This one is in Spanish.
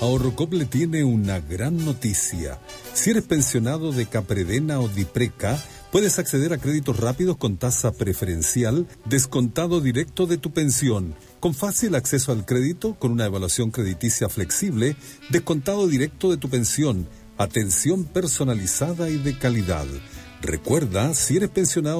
Ahorrocop le tiene una gran noticia. Si eres pensionado de Capredena o Dipreca, puedes acceder a créditos rápidos con tasa preferencial, descontado directo de tu pensión, con fácil acceso al crédito, con una evaluación crediticia flexible, descontado directo de tu pensión, atención personalizada y de calidad. Recuerda, si eres pensionado